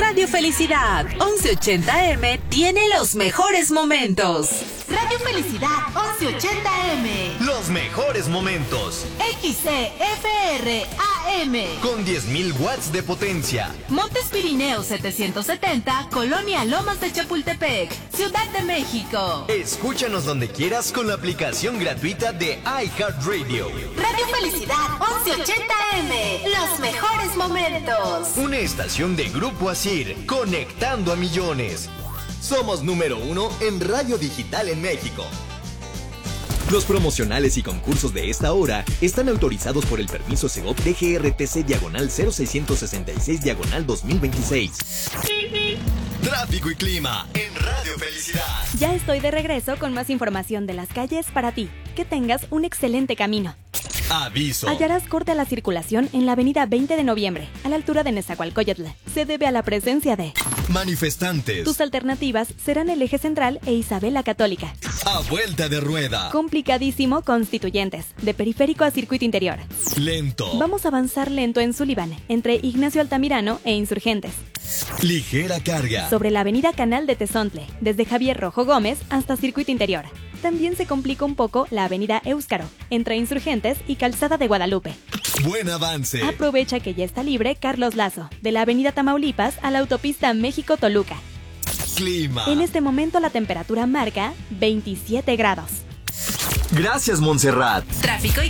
Radio Felicidad 1180M tiene los mejores momentos. Radio Felicidad 1180M. Los mejores momentos. XCFR AM. Con 10.000 watts de potencia. Montes Pirineos 770, Colonia Lomas de Chapultepec, Ciudad de México. Escúchanos donde quieras con la aplicación gratuita de iHeartRadio. Radio Felicidad 1180M. Los mejores momentos. Una estación de Grupo Asir, conectando a millones. Somos número 1 en radio digital en México. Los promocionales y concursos de esta hora están autorizados por el permiso Segov DGRTC/0666/2026. Tráfico y clima en Radio Felicidad. Ya estoy de regreso con más información de las calles para ti. Que tengas un excelente camino. Aviso. Hallarás corte a la circulación en la avenida 20 de noviembre, a la altura de Nezahualcóyotl. Se debe a la presencia de manifestantes. Tus alternativas serán el Eje Central e Isabel la Católica. A vuelta de rueda. Complicadísimo Constituyentes, de Periférico a Circuito Interior. Lento. Vamos a avanzar lento en Sullivan, entre Ignacio Altamirano e Insurgentes. Ligera carga. Sobre la avenida Canal de Tezontle, desde Javier Rojo Gómez hasta Circuito Interior. También se complica un poco la avenida Éuscaro, entre Insurgentes y Calzada de Guadalupe. Buen avance. Aprovecha que ya está libre Carlos Lazo, de la avenida Tamaulipas a la autopista México-Toluca. Clima. En este momento la temperatura marca 27 grados. Gracias, Montserrat. Tráfico y